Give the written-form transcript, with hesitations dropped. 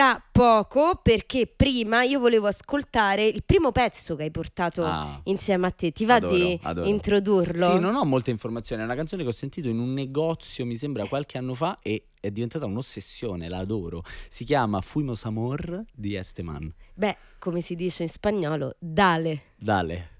tra poco, perché prima io volevo ascoltare il primo pezzo che hai portato insieme a te. Ti va di introdurlo? Sì, non ho molte informazioni, è una canzone che ho sentito in un negozio, mi sembra qualche anno fa, e è diventata un'ossessione, l'adoro. Si chiama Fuimos Amor di Esteban. Beh, come si dice in spagnolo, dale. Dale.